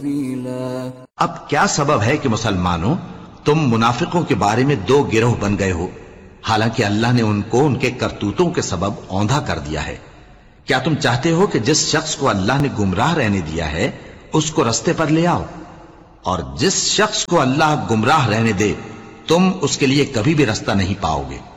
अब क्या सबब है कि मुसलमानों तुम मुनाफिकों के बारे में दो गिरोह बन गए हो, हालांकि अल्लाह ने उनको उनके करतूतों के सबब औंधा कर दिया है। क्या तुम चाहते हो कि जिस शख्स को अल्लाह ने गुमराह रहने दिया है उसको रस्ते पर ले आओ, और जिस शख्स को अल्लाह गुमराह रहने दे तुम उसके लिए कभी भी रास्ता नहीं पाओगे।